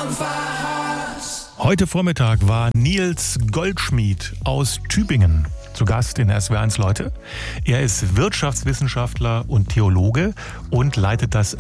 Heute Vormittag war Nils Goldschmied aus Tübingen zu Gast in SWR1 Leute. Er ist Wirtschaftswissenschaftler und Theologe und leitet das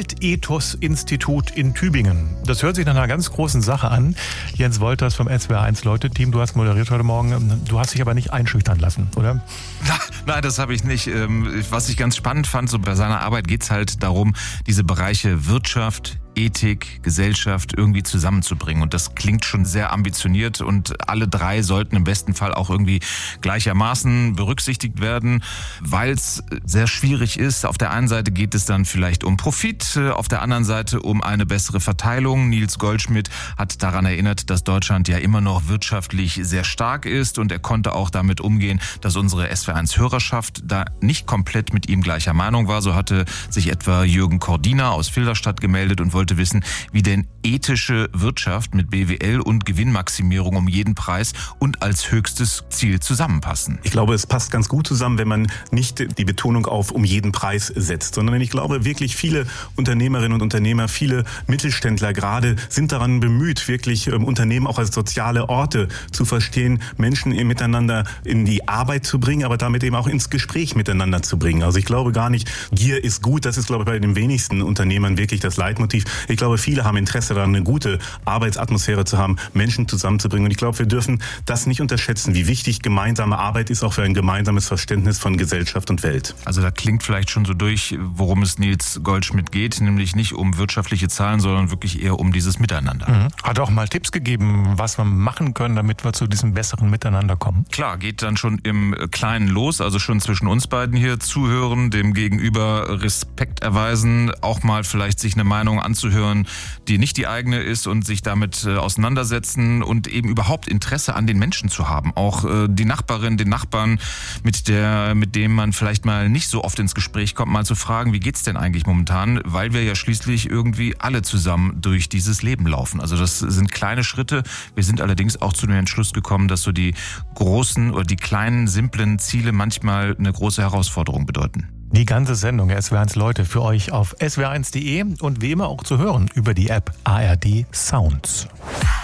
Weltethos-Institut in Tübingen. Das hört sich nach einer ganz großen Sache an. Jens Wolters vom SWR1 Leute-Team, du hast moderiert heute Morgen. Du hast dich aber nicht einschüchtern lassen, oder? Nein, das habe ich nicht. Was ich ganz spannend fand, so bei seiner Arbeit geht es halt darum, diese Bereiche Wirtschaft, Ethik, Gesellschaft irgendwie zusammenzubringen. Und das klingt schon sehr ambitioniert und alle drei sollten im besten Fall auch irgendwie gleichermaßen berücksichtigt werden, weil es sehr schwierig ist. Auf der einen Seite geht es dann vielleicht um Profit, auf der anderen Seite um eine bessere Verteilung. Nils Goldschmied hat daran erinnert, dass Deutschland ja immer noch wirtschaftlich sehr stark ist und er konnte auch damit umgehen, dass unsere SWR1-Hörerschaft da nicht komplett mit ihm gleicher Meinung war. So hatte sich etwa Jürgen Cordina aus Filderstadt gemeldet und wollte wissen, wie denn ethische Wirtschaft mit BWL und Gewinnmaximierung um jeden Preis und als höchstes Ziel zusammenpassen. Ich glaube, es passt ganz gut zusammen, wenn man nicht die Betonung auf um jeden Preis setzt, sondern ich glaube, wirklich viele Unternehmerinnen und Unternehmer, viele Mittelständler gerade sind daran bemüht, wirklich Unternehmen auch als soziale Orte zu verstehen, Menschen miteinander in die Arbeit zu bringen, aber damit eben auch ins Gespräch miteinander zu bringen. Also ich glaube gar nicht, Gier ist gut, das ist, glaube ich, bei den wenigsten Unternehmern wirklich das Leitmotiv. Ich glaube, viele haben Interesse daran, eine gute Arbeitsatmosphäre zu haben, Menschen zusammenzubringen. Und ich glaube, wir dürfen das nicht unterschätzen, wie wichtig gemeinsame Arbeit ist, auch für ein gemeinsames Verständnis von Gesellschaft und Welt. Also da klingt vielleicht schon so durch, worum es Nils Goldschmied geht, nämlich nicht um wirtschaftliche Zahlen, sondern wirklich eher um dieses Miteinander. Hat auch mal Tipps gegeben, was wir machen können, damit wir zu diesem besseren Miteinander kommen? Klar, geht dann schon im Kleinen los, also schon zwischen uns beiden hier zuhören, dem Gegenüber Respekt erweisen, auch mal vielleicht sich eine Meinung anzuhören, die nicht die eigene ist und sich damit auseinandersetzen und eben überhaupt Interesse an den Menschen zu haben. Auch die Nachbarin, den Nachbarn, mit dem man vielleicht mal nicht so oft ins Gespräch kommt, mal zu fragen, wie geht's denn eigentlich momentan? Weil wir ja schließlich irgendwie alle zusammen durch dieses Leben laufen. Also das sind kleine Schritte. Wir sind allerdings auch zu dem Entschluss gekommen, dass so die großen oder die kleinen, simplen Ziele manchmal eine große Herausforderung bedeuten. Die ganze Sendung SWR1 Leute für euch auf swr1.de und wie immer auch zu hören über die App ARD Sounds.